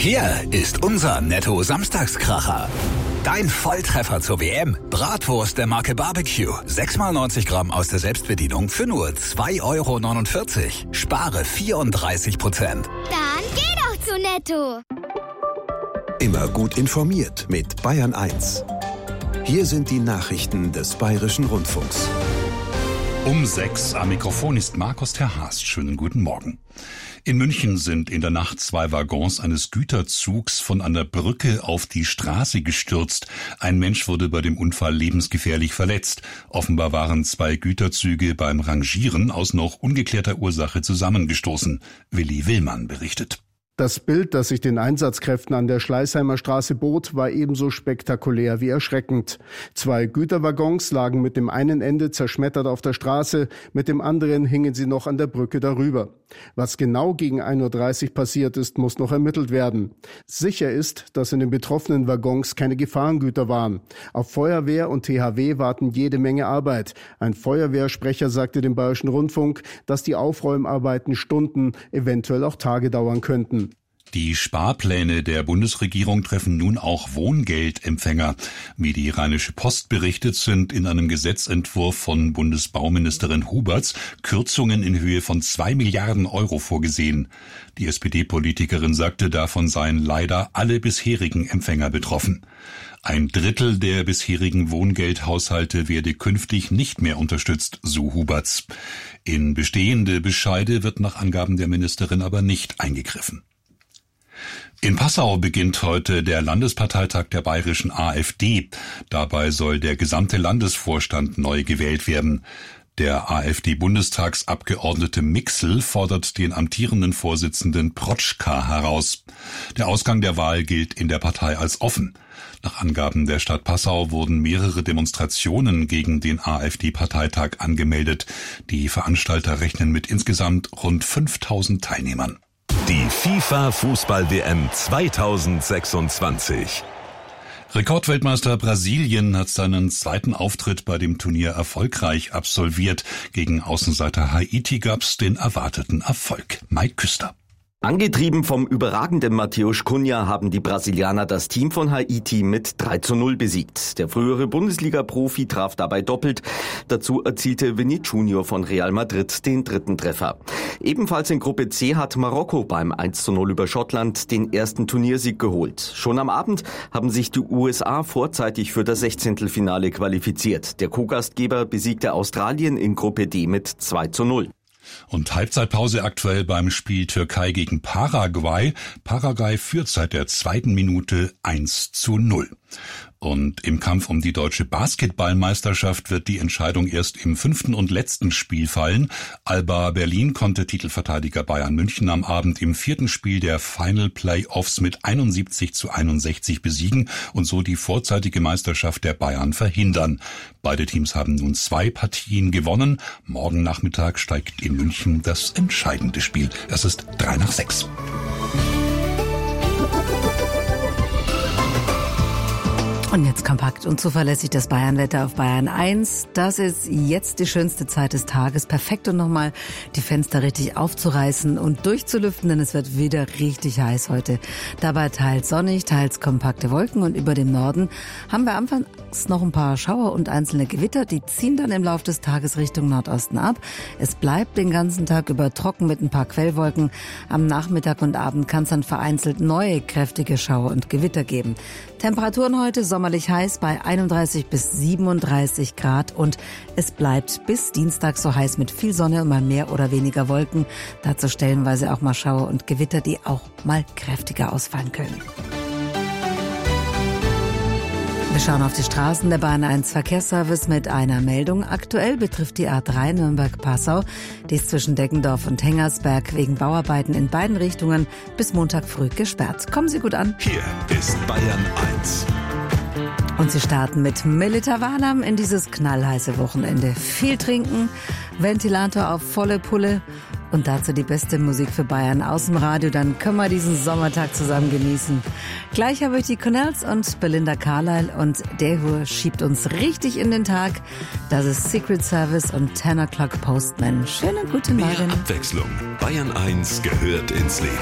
Hier ist unser Netto-Samstagskracher. Dein Volltreffer zur WM. Bratwurst der Marke Barbecue. 6x90 Gramm aus der Selbstbedienung für nur 2,49 €. Spare 34%. Dann geh doch zu Netto. Immer gut informiert mit Bayern 1. Hier sind die Nachrichten des Bayerischen Rundfunks. Um 6 am Mikrofon ist Markus Terhaast. Schönen guten Morgen. In München sind in der Nacht 2 Waggons eines Güterzugs von einer Brücke auf die Straße gestürzt. Ein Mensch wurde bei dem Unfall lebensgefährlich verletzt. Offenbar waren 2 Güterzüge beim Rangieren aus noch ungeklärter Ursache zusammengestoßen. Willi Willmann berichtet. Das Bild, das sich den Einsatzkräften an der Schleißheimer Straße bot, war ebenso spektakulär wie erschreckend. 2 Güterwaggons lagen mit dem einen Ende zerschmettert auf der Straße, mit dem anderen hingen sie noch an der Brücke darüber. Was genau gegen 1:30 Uhr passiert ist, muss noch ermittelt werden. Sicher ist, dass in den betroffenen Waggons keine Gefahrengüter waren. Auf Feuerwehr und THW warten jede Menge Arbeit. Ein Feuerwehrsprecher sagte dem Bayerischen Rundfunk, dass die Aufräumarbeiten Stunden, eventuell auch Tage dauern könnten. Die Sparpläne der Bundesregierung treffen nun auch Wohngeldempfänger. Wie die Rheinische Post berichtet, sind in einem Gesetzentwurf von Bundesbauministerin Huberts Kürzungen in Höhe von 2 Milliarden € vorgesehen. Die SPD-Politikerin sagte, davon seien leider alle bisherigen Empfänger betroffen. 1/3 der bisherigen Wohngeldhaushalte werde künftig nicht mehr unterstützt, so Huberts. In bestehende Bescheide wird nach Angaben der Ministerin aber nicht eingegriffen. In Passau beginnt heute der Landesparteitag der bayerischen AfD. Dabei soll der gesamte Landesvorstand neu gewählt werden. Der AfD-Bundestagsabgeordnete Mixel fordert den amtierenden Vorsitzenden Protschka heraus. Der Ausgang der Wahl gilt in der Partei als offen. Nach Angaben der Stadt Passau wurden mehrere Demonstrationen gegen den AfD-Parteitag angemeldet. Die Veranstalter rechnen mit insgesamt rund 5.000 Teilnehmern. Die FIFA-Fußball-WM 2026. Rekordweltmeister Brasilien hat seinen zweiten Auftritt bei dem Turnier erfolgreich absolviert. Gegen Außenseiter Haiti gab's den erwarteten Erfolg. Mike Küster. Angetrieben vom überragenden Matheus Cunha haben die Brasilianer das Team von Haiti mit 3:0 besiegt. Der frühere Bundesliga-Profi traf dabei doppelt. Dazu erzielte Vini Junior von Real Madrid den 3. Treffer. Ebenfalls in Gruppe C hat Marokko beim 1:0 über Schottland den ersten Turniersieg geholt. Schon am Abend haben sich die USA vorzeitig für das 16. qualifiziert. Der Co-Gastgeber besiegte Australien in Gruppe D mit 2:0. Und Halbzeitpause aktuell beim Spiel Türkei gegen Paraguay. Paraguay führt seit der 2. Minute 1:0. Und im Kampf um die deutsche Basketballmeisterschaft wird die Entscheidung erst im 5. und letzten Spiel fallen. Alba Berlin konnte Titelverteidiger Bayern München am Abend im 4. Spiel der Final Playoffs mit 71:61 besiegen und so die vorzeitige Meisterschaft der Bayern verhindern. Beide Teams haben nun 2 Partien gewonnen. Morgen Nachmittag steigt in München das entscheidende Spiel. Es ist 5:55. Und jetzt kompakt und zuverlässig das Bayernwetter auf Bayern 1. Das ist jetzt die schönste Zeit des Tages. Perfekt, um nochmal die Fenster richtig aufzureißen und durchzulüften, denn es wird wieder richtig heiß heute. Dabei teils sonnig, teils kompakte Wolken und über dem Norden haben wir anfangs noch ein paar Schauer und einzelne Gewitter. Die ziehen dann im Laufe des Tages Richtung Nordosten ab. Es bleibt den ganzen Tag über trocken mit ein paar Quellwolken. Am Nachmittag und Abend kann es dann vereinzelt neue kräftige Schauer und Gewitter geben. Temperaturen heute sommerlich heiß bei 31 bis 37 Grad und es bleibt bis Dienstag so heiß mit viel Sonne und mal mehr oder weniger Wolken. Dazu stellenweise auch mal Schauer und Gewitter, die auch mal kräftiger ausfallen können. Wir schauen auf die Straßen. Der Bayern 1 Verkehrsservice mit einer Meldung. Aktuell betrifft die A3 Nürnberg-Passau. Die ist zwischen Deggendorf und Hengersberg wegen Bauarbeiten in beiden Richtungen bis Montag früh gesperrt. Kommen Sie gut an. Hier ist Bayern 1. Und Sie starten mit Melita Wahnam in dieses knallheiße Wochenende. Viel trinken, Ventilator auf volle Pulle und dazu die beste Musik für Bayern aus dem Radio. Dann können wir diesen Sommertag zusammen genießen. Gleich habe ich die Connells und Belinda Carlisle und der hier schiebt uns richtig in den Tag. Das ist Secret Service und 10 O'Clock Postman. Schönen guten Morgen. Mehr Abwechslung. Bayern 1 gehört ins Leben.